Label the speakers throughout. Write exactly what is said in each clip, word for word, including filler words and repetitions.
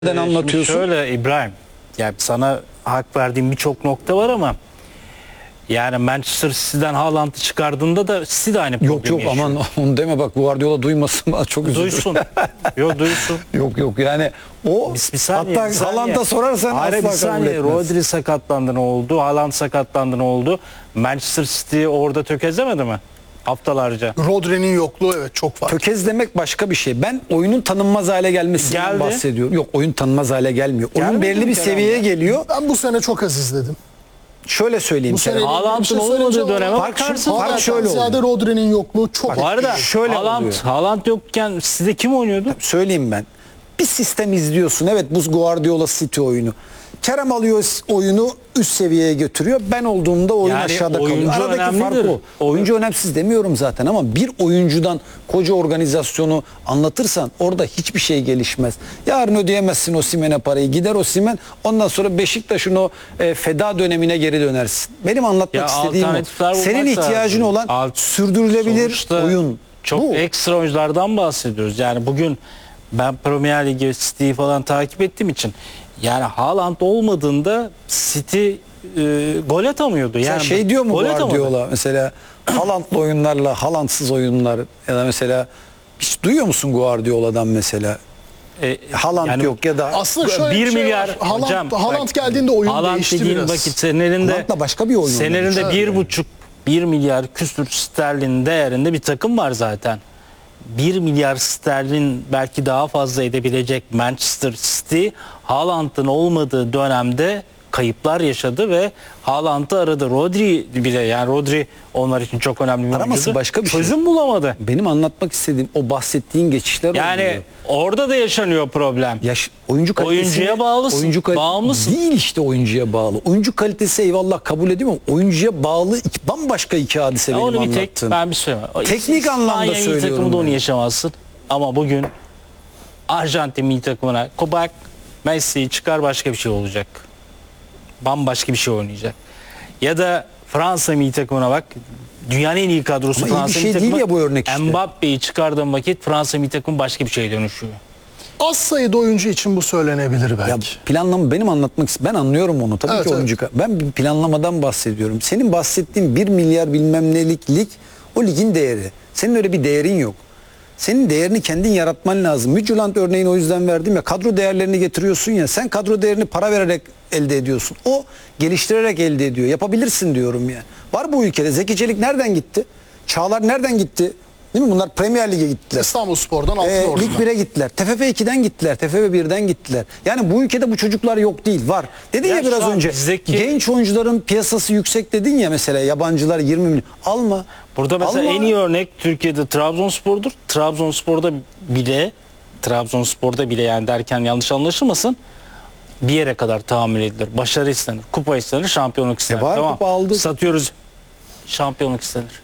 Speaker 1: Neden anlatıyorsun?
Speaker 2: Şimdi şöyle İbrahim, yani sana hak verdiğim birçok nokta var ama yani Manchester City'den Haaland'ı çıkardığında da City de aynı problemi
Speaker 1: Yok yok
Speaker 2: yaşıyor.
Speaker 1: aman onu deme bak, Guardiola duymasın, çok üzülür.
Speaker 2: Duysun. Yok duysun.
Speaker 1: Yok yok yani o
Speaker 2: Bir, bir saniye,
Speaker 1: hatta
Speaker 2: bir saniye.
Speaker 1: Haaland'a sorarsan
Speaker 2: Hayır,
Speaker 1: asla
Speaker 2: bir saniye.
Speaker 1: kabul etmez.
Speaker 2: Rodri sakatlandı ne oldu? Haaland sakatlandı ne oldu? Manchester City orada tökezlemedi mi? Haftalarca.
Speaker 3: Rodri'nin yokluğu evet çok var.
Speaker 1: Tökezlemek başka bir şey. Ben oyunun tanınmaz hale gelmesinden
Speaker 2: Geldi.
Speaker 1: bahsediyorum. Yok, oyun tanınmaz hale gelmiyor. Oyun
Speaker 2: Gelmedi
Speaker 1: belli
Speaker 2: mi
Speaker 1: bir
Speaker 2: Kerem
Speaker 1: seviyeye
Speaker 2: ya?
Speaker 1: geliyor.
Speaker 3: Ben bu sene çok az izledim.
Speaker 1: Şöyle söyleyeyim.
Speaker 3: Bu sene
Speaker 1: Kerem.
Speaker 2: Haaland'ın
Speaker 3: bir şey
Speaker 2: olmadığı
Speaker 3: söyleyeceğim
Speaker 2: döneme
Speaker 3: ama
Speaker 1: Fark şu-
Speaker 2: bakarsın.
Speaker 1: fark
Speaker 3: Haaland'dan
Speaker 1: şöyle
Speaker 3: ziyade
Speaker 1: oluyor.
Speaker 3: Rodri'nin yokluğu çok
Speaker 2: Bu arada
Speaker 3: etkili.
Speaker 1: şöyle
Speaker 2: Haaland,
Speaker 1: oluyor.
Speaker 2: Haaland yokken City'de kim oynuyordu?
Speaker 1: Söyleyeyim ben. Bir sistem izliyorsun. Evet, bu Guardiola City oyunu. Kerem alıyor oyunu üst seviyeye götürüyor. Ben olduğumda oyun
Speaker 2: Yani
Speaker 1: aşağıda kalıyor.
Speaker 2: oyuncu
Speaker 1: Aradaki fark
Speaker 2: önemlidir.
Speaker 1: o. Oyuncu önemsiz demiyorum zaten ama bir oyuncudan koca organizasyonu anlatırsan orada hiçbir şey gelişmez. Yarın ödeyemezsin Osimhen'e parayı. Gider Osimhen, ondan sonra Beşiktaş'ın o e, feda dönemine geri dönersin. Benim anlatmak
Speaker 2: Ya
Speaker 1: istediğim o.
Speaker 2: alternatifler bulmak
Speaker 1: Senin ihtiyacın
Speaker 2: lazım.
Speaker 1: olan
Speaker 2: Alt-
Speaker 1: sürdürülebilir
Speaker 2: Sonuçta
Speaker 1: oyun.
Speaker 2: Çok
Speaker 1: Bu.
Speaker 2: ekstra oyunculardan bahsediyoruz. Yani bugün ben Premier Ligi, City'yi falan takip ettiğim için yani Haaland olmadığında City e, gol atamıyordu.
Speaker 1: Sen
Speaker 2: Yani
Speaker 1: şey diyor mu
Speaker 2: gol atamadı.
Speaker 1: Guardiola mesela Haaland'lı oyunlarla Haaland'sız oyunlar ya da mesela hiç duyuyor musun Guardiola'dan mesela?
Speaker 2: E,
Speaker 1: Haaland
Speaker 2: yani
Speaker 1: yok ya da
Speaker 3: Aslında şöyle
Speaker 2: bir
Speaker 3: bir şey
Speaker 2: milyar
Speaker 3: var. Haaland,
Speaker 2: hocam,
Speaker 3: Haaland
Speaker 2: bak,
Speaker 3: geldiğinde oyun
Speaker 2: Haaland
Speaker 3: değişti
Speaker 2: dediğin
Speaker 3: biraz.
Speaker 2: vakit senelerinde
Speaker 1: Haaland'la başka bir oyun
Speaker 2: senelerinde
Speaker 1: oynamış.
Speaker 2: bir buçuk bir milyar küsür sterlin değerinde bir takım var zaten. bir milyar sterlin belki daha fazla edebilecek Manchester City Haaland'ın olmadığı dönemde kayıplar yaşadı ve Haaland'ı aradı. Rodri bile, yani Rodri onlar için çok önemli bir
Speaker 1: Araması
Speaker 2: oyuncuydu.
Speaker 1: başka bir şey.
Speaker 2: Çözüm bulamadı.
Speaker 1: Benim anlatmak istediğim o bahsettiğin geçişler
Speaker 2: Yani
Speaker 1: oluyor.
Speaker 2: orada da yaşanıyor problem.
Speaker 1: Yaş, oyuncu kalitesi,
Speaker 2: Oyuncuya bağlısın,
Speaker 1: Oyuncu kalite-
Speaker 2: bağımlısın.
Speaker 1: Değil işte oyuncuya bağlı. Oyuncu kalitesi eyvallah kabul ediyorum ama oyuncuya bağlı iki, bambaşka iki hadise
Speaker 2: Ya
Speaker 1: benim
Speaker 2: onu bir tek
Speaker 1: anlattığım.
Speaker 2: ben bir söyleyeyim. O
Speaker 1: Teknik
Speaker 2: İspanya
Speaker 1: anlamda
Speaker 2: milli
Speaker 1: söylüyorum
Speaker 2: takımında onu
Speaker 1: ben.
Speaker 2: yaşamazsın. Ama bugün Arjantin milli takımına bak Messi'yi çıkar, başka bir şey olacak. Bambaşka bir şey oynayacak. Ya da Fransa milli takımına bak. Dünyanın en iyi kadrosu
Speaker 1: Ama iyi bir
Speaker 2: Fransa
Speaker 1: şey
Speaker 2: milli
Speaker 1: değil
Speaker 2: takımı.
Speaker 1: ya bu örnek işte.
Speaker 2: Mbappe'yi çıkardığın vakit Fransa milli takımı başka bir şeye dönüşüyor.
Speaker 3: Az sayıda oyuncu için bu söylenebilir belki.
Speaker 1: Ya planlama benim anlatmak ben anlıyorum onu tabii
Speaker 3: Evet,
Speaker 1: ki
Speaker 3: evet.
Speaker 1: oyuncu. Ben bir planlamadan bahsediyorum. Senin bahsettiğin bir milyar bilmem nelik lig o ligin değeri. Senin öyle bir değerin yok. Senin değerini kendin yaratman lazım. Midtjylland örneğini o yüzden verdim ya, kadro değerlerini getiriyorsun ya, sen kadro değerini para vererek elde ediyorsun. O geliştirerek elde ediyor. Yapabilirsin diyorum ya. Var bu ülkede. Zeki Çelik nereden gitti? Çağlar nereden gitti? Değil mi? Bunlar Premier Lig'e gittiler.
Speaker 3: İstanbulspor'dan
Speaker 1: Ee,
Speaker 3: Altınordu'dan.
Speaker 1: Lig bire gittiler. T F F ikiden gittiler. T F F birden gittiler. Yani bu ülkede bu çocuklar yok değil. Var. Dedin ya,
Speaker 2: Ya
Speaker 1: biraz
Speaker 2: şu an
Speaker 1: önce.
Speaker 2: bizdeki-
Speaker 1: Genç oyuncuların piyasası yüksek dedin ya mesela. Yabancılar yirmi milyon. Alma.
Speaker 2: Burada mesela
Speaker 1: Alma.
Speaker 2: en iyi örnek Türkiye'de Trabzonspor'dur. Trabzonspor'da bile Trabzonspor'da bile yani derken yanlış anlaşılmasın, bir yere kadar tahammül edilir. Başarı istenir, kupa istenir, şampiyonluk istenir.
Speaker 1: E var,
Speaker 2: tamam.
Speaker 1: kupa aldı.
Speaker 2: Satıyoruz. Şampiyonluk istenir.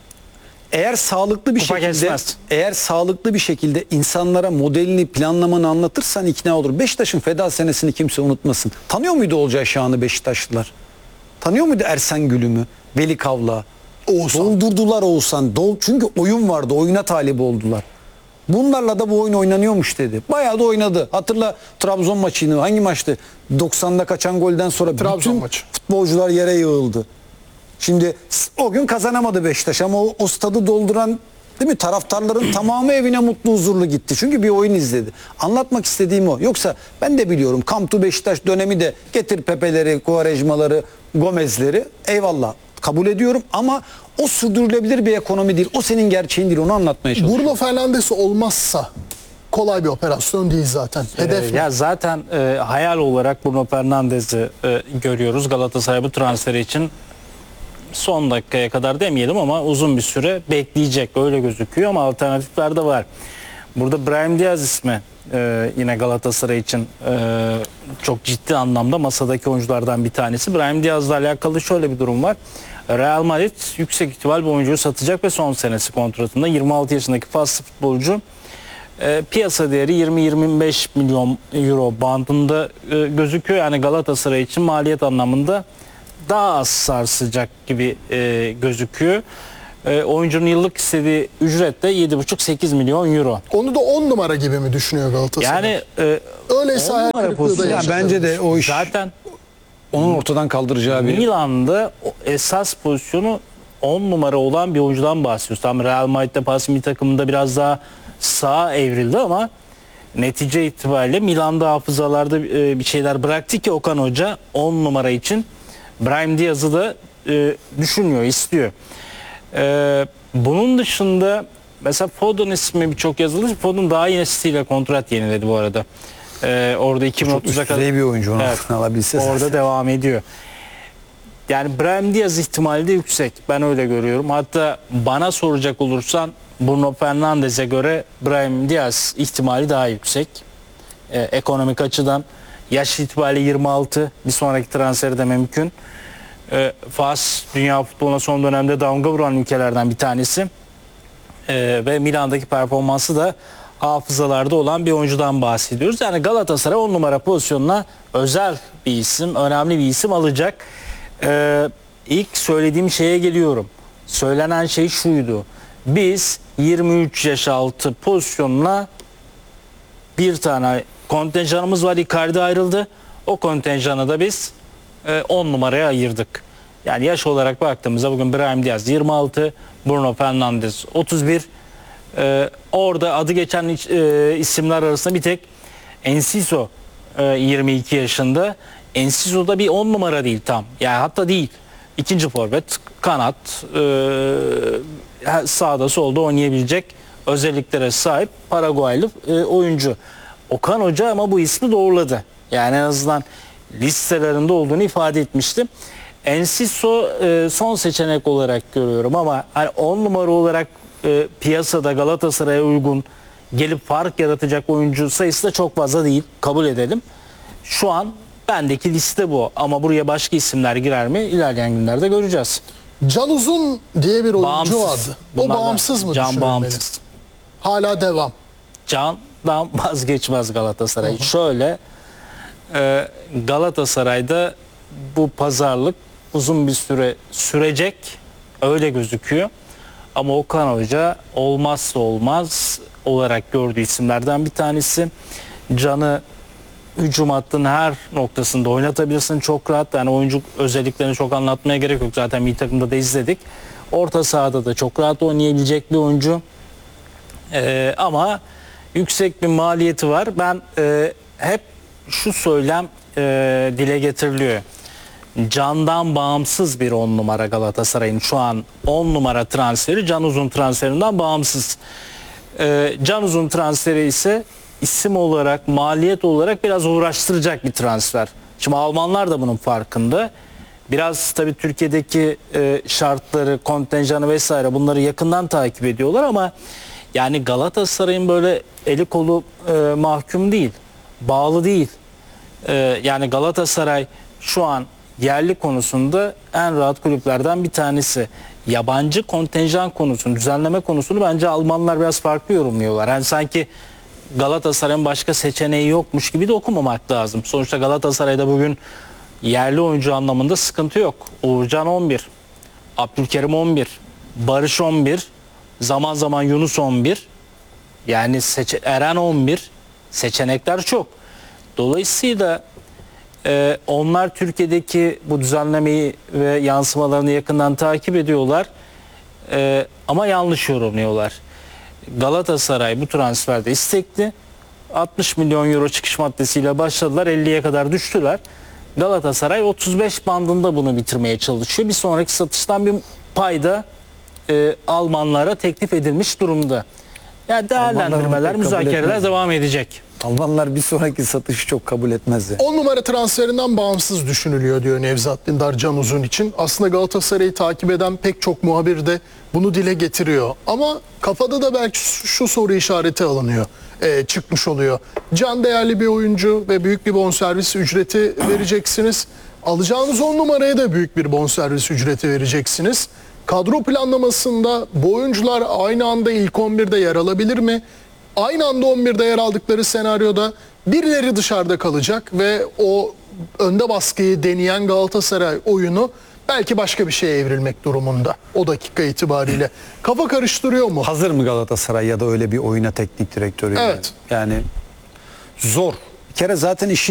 Speaker 1: Eğer sağlıklı bir
Speaker 2: Kupa
Speaker 1: şekilde
Speaker 2: kesmez.
Speaker 1: eğer sağlıklı bir şekilde insanlara modelini, planlamanı anlatırsan ikna olur. Beşiktaş'ın feda senesini kimse unutmasın. Tanıyor muydu Olcay Şahan'ı Beşiktaşlılar? Tanıyor muydu Ersen Gülüm'ü, Veli Kavla?
Speaker 3: Oğuzhan.
Speaker 1: Doldurdular Oğuzhan. Dol, çünkü oyun vardı. Oyuna talip oldular. Bunlarla da bu oyun oynanıyormuş dedi. Bayağı da oynadı. Hatırla Trabzon maçını. Hangi maçtı? doksanda kaçan golden sonra
Speaker 3: Trabzon
Speaker 1: bütün
Speaker 3: maçı.
Speaker 1: futbolcular yere yığıldı. Şimdi o gün kazanamadı Beşiktaş ama o, o stadı dolduran, değil mi, taraftarların tamamı evine mutlu huzurlu gitti. Çünkü bir oyun izledi. Anlatmak istediğim o. Yoksa ben de biliyorum Come to Beşiktaş dönemi de getir Pepe'leri, Quaresma'ları, Gomez'leri, eyvallah kabul ediyorum ama o sürdürülebilir bir ekonomi değil. O senin gerçeğin değil. Onu anlatmaya çalışıyorum.
Speaker 3: Bruno Fernandes olmazsa kolay bir operasyon değil zaten. Hedef
Speaker 2: Ee,
Speaker 3: ne?
Speaker 2: ya zaten e, hayal olarak Bruno Fernandes'i e, görüyoruz. Galatasaray bu transferi için son dakikaya kadar demeyelim ama uzun bir süre bekleyecek, öyle gözüküyor ama alternatifler de var. Burada Brahim Diaz ismi e, yine Galatasaray için e, çok ciddi anlamda masadaki oyunculardan bir tanesi. Brahim Diaz'la alakalı şöyle bir durum var. Real Madrid yüksek ihtimal bu oyuncuyu satacak ve son senesi kontratında yirmi altı yaşındaki faslı futbolcu. E, piyasa değeri yirmi yirmi beş milyon euro bandında e, gözüküyor. Yani Galatasaray için maliyet anlamında daha az sarsacak gibi e, gözüküyor. E, oyuncunun yıllık istediği ücret de yedi buçuk sekiz milyon euro.
Speaker 3: Onu da on numara gibi mi düşünüyor Galatasaray?
Speaker 2: Yani e,
Speaker 3: Öyleyse
Speaker 2: on
Speaker 3: hayal
Speaker 2: numara
Speaker 3: kırıklığı da
Speaker 2: pozisyonu.
Speaker 1: Ya
Speaker 3: yaşanır.
Speaker 1: bence de o iş
Speaker 2: zaten
Speaker 1: onun ortadan kaldıracağı bir...
Speaker 2: Milan'da o esas pozisyonu on numara olan bir oyuncudan bahsediyoruz. Tam Real Madrid'de pas milli takımında biraz daha sağa evrildi ama netice itibariyle Milan'da hafızalarda e, bir şeyler bıraktı ki Okan Hoca on numara için Brahim Diaz'ı da e, düşünüyor, istiyor. E, bunun dışında mesela Foden ismi birçok yazıldı. Foden daha yine City ile kontrat yeniledi bu arada. E, orada iki bin
Speaker 1: Çok
Speaker 2: otuza
Speaker 1: üst
Speaker 2: kadar
Speaker 1: düzey bir oyuncu onu
Speaker 2: Evet.
Speaker 1: alabilse.
Speaker 2: orada devam ediyor. Yani Brahim Diaz ihtimali de yüksek. Ben öyle görüyorum. Hatta bana soracak olursan Bruno Fernandes'e göre Brahim Diaz ihtimali daha yüksek. Ee, ekonomik açıdan yaş itibariyle yirmi altı, bir sonraki transferi de mümkün. Ee, Fas dünya futboluna son dönemde damga vuran ülkelerden bir tanesi. Ee, ve Milan'daki performansı da hafızalarda olan bir oyuncudan bahsediyoruz. Yani Galatasaray on numara pozisyonuna özel bir isim, önemli bir isim alacak. Ee, ilk söylediğim şeye geliyorum. Söylenen şey şuydu. Biz yirmi üç yaş altı pozisyonuna bir tane kontenjanımız var. Icardi ayrıldı. O kontenjanı da biz on numaraya ayırdık. Yani yaş olarak baktığımızda bugün Brahim Diaz yirmi altı, Bruno Fernandes otuz bir. Ee, orada adı geçen e, isimler arasında bir tek Enciso e, yirmi iki yaşında. Enciso da bir on numara değil tam. Yani hatta değil. İkinci forvet, kanat, e, sağda solda oynayabilecek özelliklere sahip Paraguaylı e, oyuncu. Okan Hoca ama bu ismi doğruladı. Yani en azından listelerinde olduğunu ifade etmişti. Enciso e, son seçenek olarak görüyorum ama hani on numara olarak e, piyasada Galatasaray'a uygun gelip fark yaratacak oyuncu sayısı da çok fazla değil. Kabul edelim. Şu an bendeki liste bu. Ama buraya başka isimler girer mi? İlerleyen günlerde göreceğiz.
Speaker 3: Can Uzun diye bir oyuncu
Speaker 2: Bağımsız.
Speaker 3: vardı. O
Speaker 2: Bunlardan
Speaker 3: bağımsız mı
Speaker 2: Can
Speaker 3: düşünülmeli?
Speaker 2: bağımsız.
Speaker 3: Hala devam.
Speaker 2: Can'dan vazgeçmez Galatasaray. Şöyle e, Galatasaray'da bu pazarlık uzun bir süre sürecek. Öyle gözüküyor. Ama Okan Hoca olmazsa olmaz olarak gördüğü isimlerden bir tanesi. Can'ı hücum hattının her noktasında oynatabilirsin çok rahat. Yani oyuncu özelliklerini çok anlatmaya gerek yok. Zaten milli takımda da izledik. Orta sahada da çok rahat oynayabilecek bir oyuncu. Ee, ama yüksek bir maliyeti var. Ben e, hep şu söylem e, dile getiriliyor. Can'dan bağımsız bir on numara Galatasaray'ın şu an on numara transferi Can Uzun transferinden bağımsız. Ee, Can Uzun transferi ise isim olarak, maliyet olarak biraz uğraştıracak bir transfer. Şimdi Almanlar da bunun farkında. Biraz tabii Türkiye'deki e, şartları, kontenjanı vesaire bunları yakından takip ediyorlar ama yani Galatasaray'ın böyle eli kolu e, mahkum değil, bağlı değil. E, yani Galatasaray şu an yerli konusunda en rahat kulüplerden bir tanesi. Yabancı kontenjan konusunu, düzenleme konusunu bence Almanlar biraz farklı yorumluyorlar. Yani sanki Galatasaray'ın başka seçeneği yokmuş gibi de okumamak lazım. Sonuçta Galatasaray'da bugün yerli oyuncu anlamında sıkıntı yok. Uğurcan on bir, Abdülkerim on bir, Barış on bir, zaman zaman Yunus on bir, yani seçe- Eren on bir, seçenekler çok. Dolayısıyla e, onlar Türkiye'deki bu düzenlemeyi ve yansımalarını yakından takip ediyorlar. E, ama yanlış yorumluyorlar. Galatasaray bu transferde istekli. altmış milyon euro çıkış maddesiyle başladılar. elliye kadar düştüler. Galatasaray otuz beş bandında bunu bitirmeye çalışıyor. Bir sonraki satıştan bir payda e, Almanlara teklif edilmiş durumda. Yani değerlendirmeler,
Speaker 1: Almanlar bunu pek kabul
Speaker 2: müzakereler
Speaker 1: etmez.
Speaker 2: devam edecek.
Speaker 1: Almanlar bir sonraki satışı çok kabul etmezdi.
Speaker 3: on numara transferinden bağımsız düşünülüyor diyor Nevzat Dindar Can Uzun için. Aslında Galatasaray'ı takip eden pek çok muhabir de bunu dile getiriyor. Ama kafada da belki şu, şu soru işareti alınıyor, e, çıkmış oluyor. Can değerli bir oyuncu ve büyük bir bonservis ücreti vereceksiniz. Alacağınız on numaraya da büyük bir bonservis ücreti vereceksiniz. Kadro planlamasında bu oyuncular aynı anda ilk on birde yer alabilir mi? Aynı anda on birde yer aldıkları senaryoda birileri dışarıda kalacak ve o önde baskıyı deneyen Galatasaray oyunu belki başka bir şeye evrilmek durumunda o dakika itibariyle. Kafa karıştırıyor mu?
Speaker 1: Hazır mı Galatasaray ya da öyle bir oyuna teknik direktörü? yani?
Speaker 3: Evet.
Speaker 1: Yani zor. Bir kere zaten işin